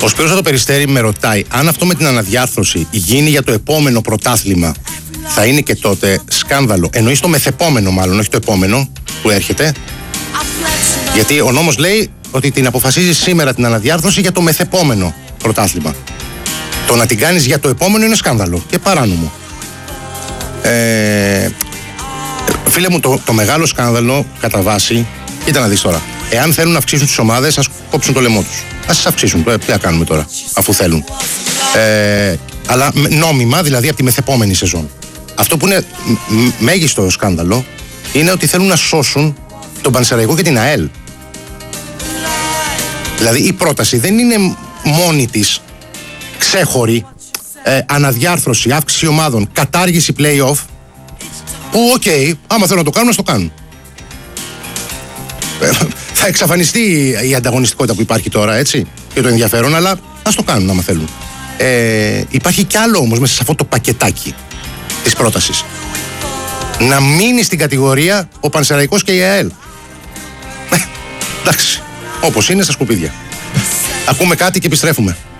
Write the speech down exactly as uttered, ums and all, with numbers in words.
Ο Σπύρος από το Περιστέρι με ρωτάει αν αυτό με την αναδιάρθρωση γίνει για το επόμενο πρωτάθλημα, θα είναι και τότε σκάνδαλο. Εννοείς το μεθεπόμενο μάλλον, όχι το επόμενο που έρχεται. Γιατί ο νόμος λέει ότι την αποφασίζει σήμερα την αναδιάρθρωση για το μεθεπόμενο πρωτάθλημα. Το να την κάνεις για το επόμενο είναι σκάνδαλο και παράνομο. Ε, φίλε μου, το, το μεγάλο σκάνδαλο κατά βάση, κοίτα να δεις τώρα. Εάν θέλουν να αυξήσουν τις ομάδες, ας κόψουν το λαιμό τους. Ας τις αυξήσουν. Τι θα κάνουμε τώρα, αφού θέλουν. Ε, αλλά νόμιμα, δηλαδή από τη μεθεπόμενη σεζόν. Αυτό που είναι μέγιστο σκάνδαλο είναι ότι θέλουν να σώσουν τον Πανσεραϊκό και την ΑΕΛ. Δηλαδή η πρόταση δεν είναι μόνη της ξέχωρη, ε, αναδιάρθρωση, αύξηση ομάδων, κατάργηση play-off, που οκ, okay, άμα θέλουν να το κάνουν, να το κάνουν. Ε, θα εξαφανιστεί η ανταγωνιστικότητα που υπάρχει τώρα, έτσι, και το ενδιαφέρον, αλλά ας το κάνουν άμα θέλουν. Ε, υπάρχει κι άλλο όμως μέσα σε αυτό το πακετάκι της πρότασης. Να μείνει στην κατηγορία ο Πανσεραϊκός και η ΑΕΛ. Ε, εντάξει, όπως είναι στα σκουπίδια. Ακούμε κάτι και επιστρέφουμε.